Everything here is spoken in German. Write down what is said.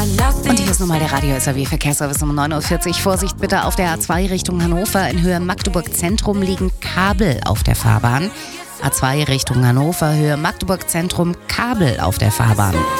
Und hier ist nochmal der Radio-SAW-Verkehrsservice um 9.40 Uhr. Vorsicht bitte auf der A2 Richtung Hannover. In Höhe Magdeburg Zentrum liegen Kabel auf der Fahrbahn. A2 Richtung Hannover, Höhe Magdeburg Zentrum, Kabel auf der Fahrbahn.